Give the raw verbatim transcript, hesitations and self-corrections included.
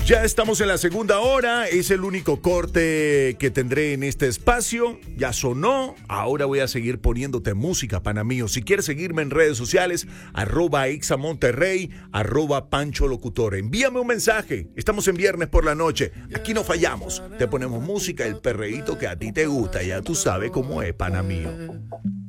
Ya estamos en la segunda hora, es el único corte que tendré en este espacio, ya sonó, ahora voy a seguir poniéndote música, pana mío. Si quieres seguirme en redes sociales, arroba Examonterrey, arroba Pancho Locutor, envíame un mensaje, estamos en viernes por la noche, aquí no fallamos, te ponemos música, el perreíto que a ti te gusta, ya tú sabes cómo es, pana mío.